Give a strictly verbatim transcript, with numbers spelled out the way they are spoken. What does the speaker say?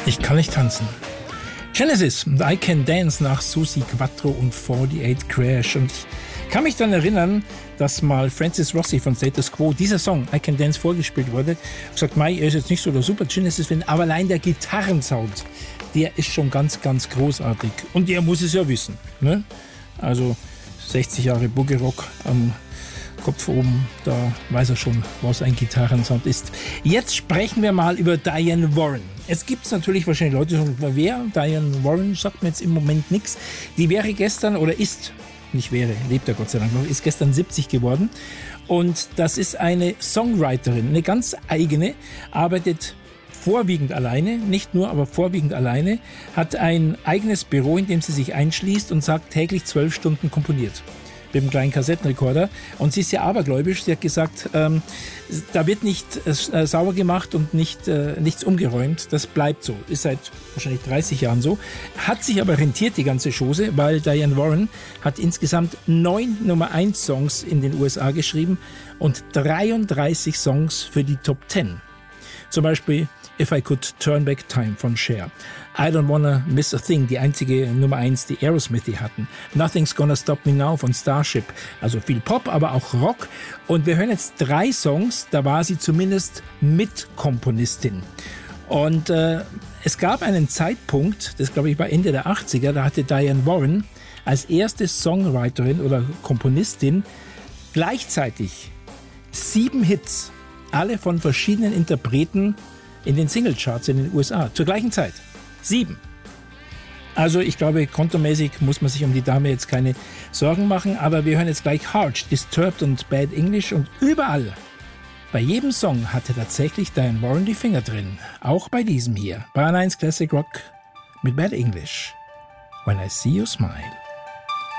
Ich kann nicht tanzen. Genesis und I Can Dance nach Suzi Quattro und achtundvierzig Crash. Und ich kann mich dann erinnern, dass mal Francis Rossi von Status Quo dieser Song I Can Dance vorgespielt wurde. Ich gesagt, Mai, er ist jetzt nicht so der super Genesis-Fan, aber allein der Gitarrensound, der ist schon ganz, ganz großartig. Und er muss es ja wissen. Ne? Also sechzig Jahre Boogie Rock am Kopf oben, da weiß er schon, was ein Gitarrensound ist. Jetzt sprechen wir mal über Diane Warren. Es gibt natürlich wahrscheinlich Leute, die sagen, wer? Diane Warren sagt mir jetzt im Moment nichts. Die wäre gestern oder ist, nicht wäre, lebt er Gott sei Dank noch, ist gestern siebzig geworden. Und das ist eine Songwriterin, eine ganz eigene, arbeitet vorwiegend alleine, nicht nur, aber vorwiegend alleine, hat ein eigenes Büro, in dem sie sich einschließt und sagt, täglich zwölf Stunden komponiert. Mit einem kleinen Kassettenrekorder. Und sie ist ja abergläubisch. Sie hat gesagt, ähm, da wird nicht äh, sauber gemacht und nicht, äh, nichts umgeräumt. Das bleibt so. Ist seit wahrscheinlich dreißig Jahren so. Hat sich aber rentiert, die ganze Chose, weil Diane Warren hat insgesamt neun Nummer eins Songs in den U S A geschrieben und dreiunddreißig Songs für die Top zehn. Zum Beispiel If I Could Turn Back Time von Cher. I Don't Wanna Miss a Thing, die einzige Nummer eins, die Aerosmith hatten. Nothing's Gonna Stop Me Now von Starship. Also viel Pop, aber auch Rock. Und wir hören jetzt drei Songs, da war sie zumindest Mitkomponistin. Und äh, es gab einen Zeitpunkt, das glaube ich war Ende der achtziger, da hatte Diane Warren als erste Songwriterin oder Komponistin gleichzeitig sieben Hits, alle von verschiedenen Interpreten in den Singlecharts in den U S A, zur gleichen Zeit. Sieben. Also ich glaube, kontomäßig muss man sich um die Dame jetzt keine Sorgen machen, aber wir hören jetzt gleich Hard, Disturbed und Bad English und überall, bei jedem Song hatte tatsächlich Diane Warren die Finger drin. Auch bei diesem hier, Bayern eins Classic Rock mit Bad English. When I See You Smile.